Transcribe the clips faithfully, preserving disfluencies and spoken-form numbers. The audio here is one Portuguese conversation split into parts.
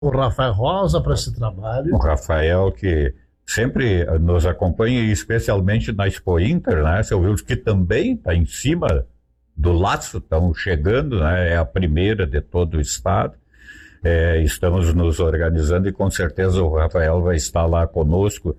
o Rafael Rosa para esse trabalho. O Rafael, que sempre nos acompanha, especialmente na Expo Inter, né? Você ouviu que também está em cima do laço, estão chegando, né? É a primeira de todo o estado. É, estamos nos organizando e com certeza o Rafael vai estar lá conosco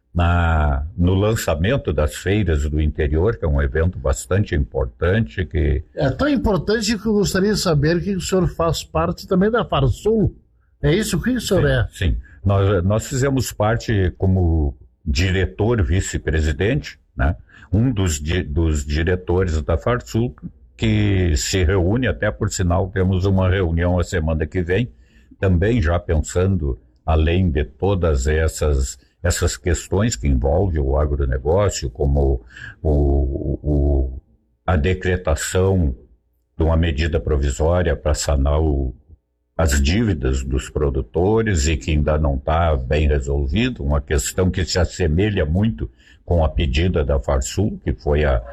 na, no lançamento das feiras do interior, que é um evento bastante importante. Que... É tão importante que eu gostaria de saber que o senhor faz parte também da Farsul. É isso que o senhor sim, é? Sim, nós, nós fizemos parte como diretor vice-presidente, né? Um dos, di, dos diretores da Farsul, que se reúne, até por sinal temos uma reunião a semana que vem, também já pensando, além de todas essas, essas questões que envolvem o agronegócio, como o, o, a decretação de uma medida provisória para sanar o as dívidas dos produtores e que ainda não está bem resolvido, uma questão que se assemelha muito com a pedida da Farsul, que foi a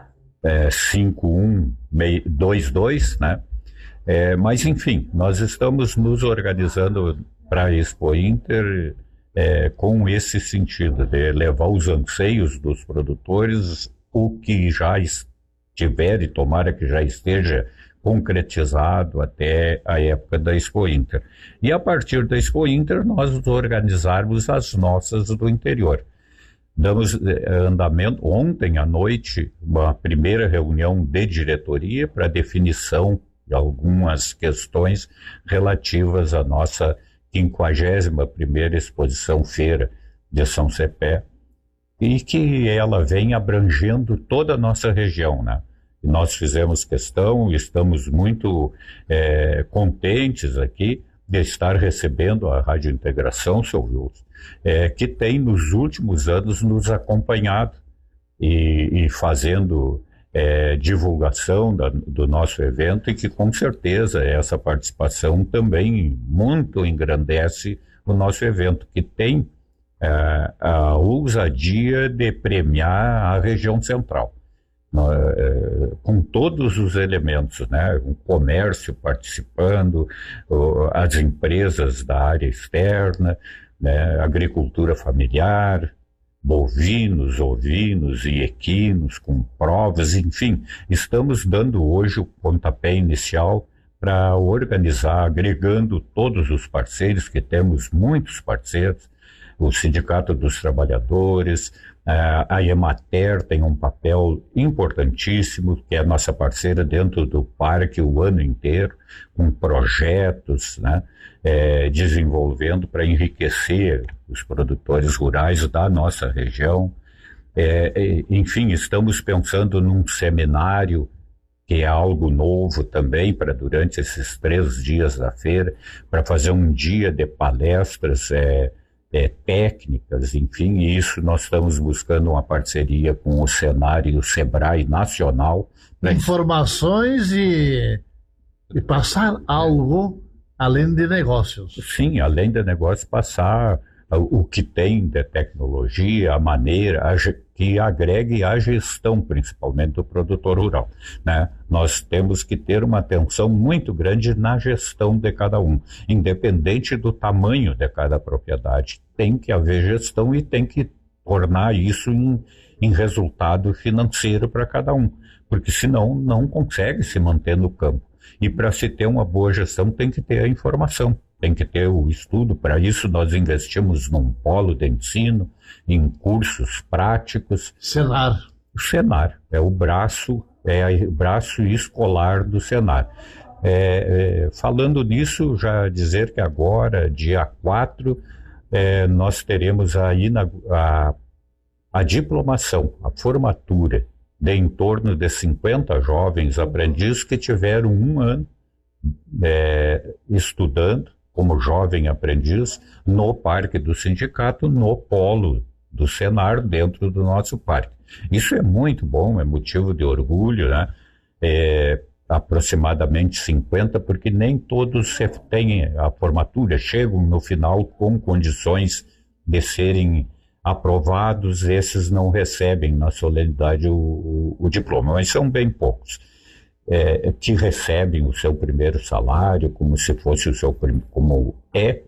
é, cinco um dois dois, né? É, mas, enfim, nós estamos nos organizando para a Expo Inter é, com esse sentido de levar os anseios dos produtores, o que já estiver e tomara que já esteja concretizado até a época da Expo Inter. E a partir da Expo Inter nós organizarmos as nossas do interior. Damos andamento ontem à noite, uma primeira reunião de diretoria para definição de algumas questões relativas à nossa quinquagésima primeira exposição feira de São Cepé, e que ela vem abrangendo toda a nossa região, né? E nós fizemos questão, estamos muito é, contentes aqui de estar recebendo a Rádio Integração, seu Wilson, é, que tem nos últimos anos nos acompanhado e, e fazendo é, divulgação da, do nosso evento, e que com certeza essa participação também muito engrandece o nosso evento, que tem é, a ousadia de premiar a região central. Com todos os elementos, né? O comércio participando, as empresas da área externa, né? Agricultura familiar, bovinos, ovinos e equinos com provas, enfim, estamos dando hoje o pontapé inicial para organizar, agregando todos os parceiros, que temos muitos parceiros, o Sindicato dos Trabalhadores, a Emater tem um papel importantíssimo, que é a nossa parceira dentro do parque o ano inteiro, com projetos, né, é, desenvolvendo para enriquecer os produtores rurais da nossa região. É, enfim, estamos pensando num seminário, que é algo novo também, para durante esses três dias da feira, para fazer um dia de palestras, é, É, técnicas, enfim, e isso nós estamos buscando uma parceria com o Senar e o Sebrae Nacional. Informações e, e passar algo além de negócios. Sim, além de negócios, passar o que tem de tecnologia, a maneira a, que agregue a gestão, principalmente do produtor rural, né? Nós temos que ter uma atenção muito grande na gestão de cada um, independente do tamanho de cada propriedade. Tem que haver gestão e tem que tornar isso em, em resultado financeiro para cada um, porque senão não consegue se manter no campo. E para se ter uma boa gestão tem que ter a informação, tem que ter o estudo. Para isso nós investimos num polo de ensino, em cursos práticos. Senar. O Senar é o braço, é o braço escolar do Senar. É, é, falando nisso, já dizer que agora, dia quatro, é, nós teremos a, a, a diplomação, a formatura de em torno de cinquenta jovens aprendizes que tiveram um ano é, estudando como jovem aprendiz no Parque do Sindicato, no polo do Senar, dentro do nosso parque. Isso é muito bom, é motivo de orgulho, né? É, aproximadamente cinquenta, porque nem todos têm a formatura, chegam no final com condições de serem aprovados, esses não recebem na solenidade o, o, o diploma, mas são bem poucos. é, que recebem o seu primeiro salário como se fosse o seu prim... como é